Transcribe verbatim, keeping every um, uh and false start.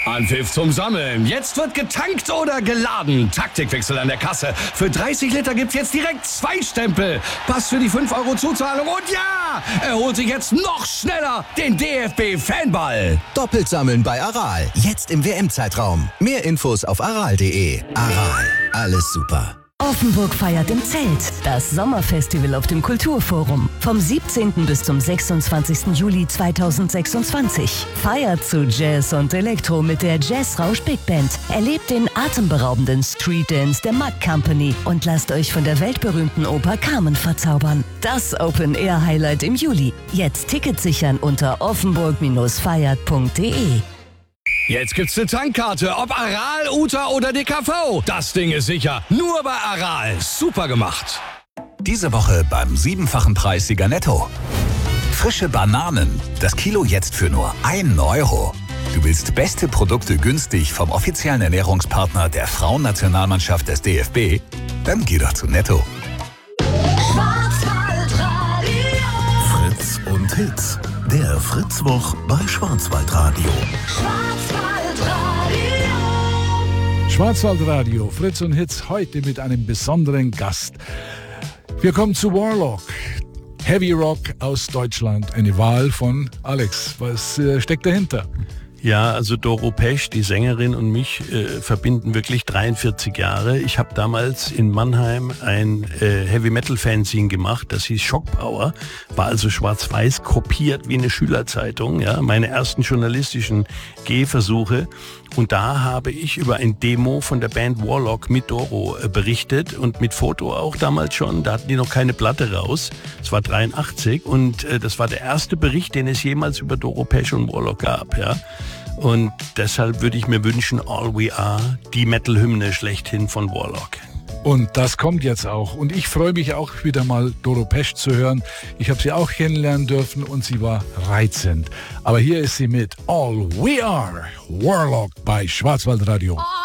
Anpfiff zum Sammeln. Jetzt wird getankt oder geladen. Taktikwechsel an der Kasse. Für dreißig Liter gibt's jetzt direkt zwei Stempel. Pass für die fünf Euro Zuzahlung. Und ja, er holt sich jetzt noch schneller den D F B-Fanball. Doppelt sammeln bei Aral. Jetzt im W M-Zeitraum. Mehr Infos auf aral punkt de. Aral. Alles super. Offenburg feiert im Zelt. Das Sommerfestival auf dem Kulturforum. Vom siebzehnten bis zum sechsundzwanzigsten Juli zweitausendsechsundzwanzig. Feiert zu Jazz und Elektro mit der Jazzrausch Big Band. Erlebt den atemberaubenden Street Dance der Mug Company und lasst euch von der weltberühmten Oper Carmen verzaubern. Das Open-Air-Highlight im Juli. Jetzt Tickets sichern unter offenburg feiert punkt de. Jetzt gibt's eine Tankkarte, ob Aral, Uta oder D K V. Das Ding ist sicher, nur bei Aral. Super gemacht. Diese Woche beim siebenfachen Preissieger Netto. Frische Bananen, das Kilo jetzt für nur einen Euro. Du willst beste Produkte günstig vom offiziellen Ernährungspartner der Frauennationalmannschaft des D F B? Dann geh doch zu Netto. Fritz und Hits. Der Fritzwoch bei Schwarzwaldradio. Schwarzwaldradio, Fritz und Hits, heute mit einem besonderen Gast. Wir kommen zu Warlock, Heavy Rock aus Deutschland, eine Wahl von Alex. Was äh, steckt dahinter? Ja, also Doro Pesch, die Sängerin, und mich äh, verbinden wirklich dreiundvierzig Jahre. Ich habe damals in Mannheim ein äh, Heavy-Metal-Fanzine gemacht, das hieß Shock Power, war also schwarz-weiß kopiert wie eine Schülerzeitung, ja, meine ersten journalistischen Gehversuche. Und da habe ich über ein Demo von der Band Warlock mit Doro äh, berichtet und mit Foto auch damals schon. Da hatten die noch keine Platte raus. Es war dreiundachtzig und äh, das war der erste Bericht, den es jemals über Doro Pesch und Warlock gab, ja. Und deshalb würde ich mir wünschen, All We Are, die Metal-Hymne schlechthin von Warlock. Und das kommt jetzt auch. Und ich freue mich auch wieder mal, Doro Pesch zu hören. Ich habe sie auch kennenlernen dürfen und sie war reizend. Aber hier ist sie mit All We Are, Warlock bei Schwarzwaldradio.